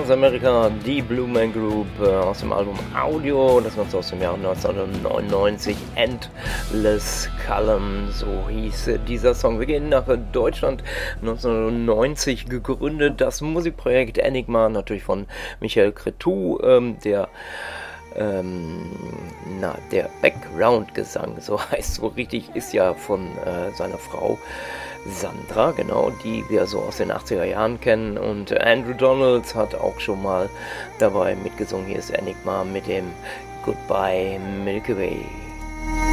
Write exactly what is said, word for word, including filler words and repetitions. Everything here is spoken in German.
aus Amerika, die Blue Man Group äh, aus dem Album Audio, das Ganze aus dem Jahr neunzehnhundertneunundneunzig, Endless Column, so hieß äh, dieser Song. Wir gehen nach äh, Deutschland, neunzehnhundertneunzig gegründet, das Musikprojekt Enigma, natürlich von Michael Cretu, ähm, der Ähm, na, der Background-Gesang, so heißt so richtig, ist ja von äh, seiner Frau Sandra, genau, die wir so aus den achtziger Jahren kennen. Und Andrew Donalds hat auch schon mal dabei mitgesungen. Hier ist Enigma mit dem Goodbye Milky Way.